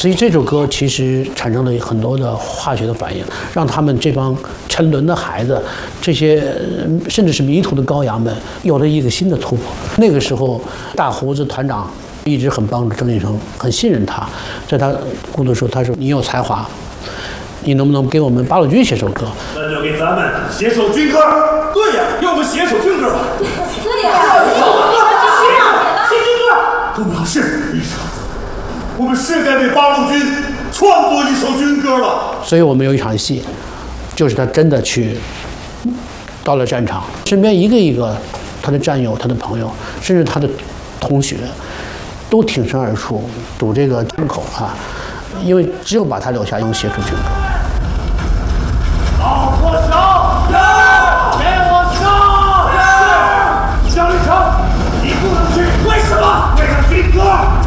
所以这首歌其实产生了很多的化学的反应，让他们这帮沉沦的孩子，这些甚至是迷途的羔羊们，有了一个新的突破。那个时候，大胡子团长一直很帮助郑义成，很信任他。在他孤独的时候，他说：“你有才华，你能不能给我们八路军写首歌？” 那就给咱们写首军歌。对呀，给我们写首军歌吧。 对呀， 写军歌。董老师，我们是该为八路军创作一首军歌了。 所以我们有一场戏，就是他真的去到了战场，身边一个一个他的战友、他的朋友，甚至他的同学，都挺身而出堵这个枪口啊，因为只有把他留下，能写出军歌。